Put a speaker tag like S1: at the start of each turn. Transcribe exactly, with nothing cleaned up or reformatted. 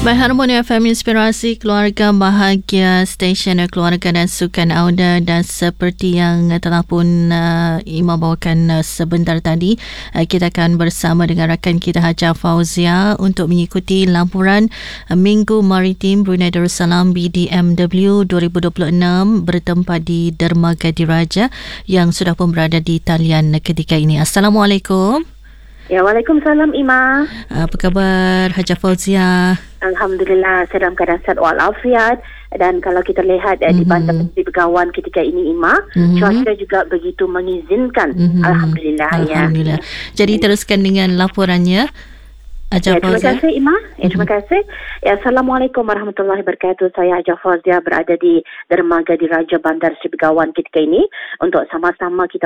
S1: Baik, Harmoni F M Inspirasi Keluarga Bahagia, Stesen Keluarga dan Sukan Auda, dan seperti yang telah pun uh, Ima bawakan uh, sebentar tadi, uh, kita akan bersama dengan rakan kita Hajah Fauzia untuk mengikuti laporan uh, Minggu Maritim Brunei Darussalam B D M W dua ribu dua puluh enam bertempat di Dermaga Diraja yang sudah pun berada di talian ketika ini. Assalamualaikum.
S2: Ya, Waalaikumsalam, Ima.
S1: Apa khabar Hajah Fauzia?
S2: Alhamdulillah, saya dalam keadaan sihat walafiat. Dan kalau kita lihat mm-hmm. di Bandar Pesisir Begawan ketika ini, Ima, mm-hmm. cuaca juga begitu mengizinkan. Mm-hmm. Alhamdulillah.
S1: Alhamdulillah. Ya. Jadi teruskan dengan laporannya.
S2: Ya, terima kasih, Ima. Ya, terima kasih. Ya, Assalamualaikum warahmatullahi wabarakatuh. Saya Hajah Fauzia berada di Dermaga Diraja Bandar Pesisir Begawan ketika ini untuk sama-sama kita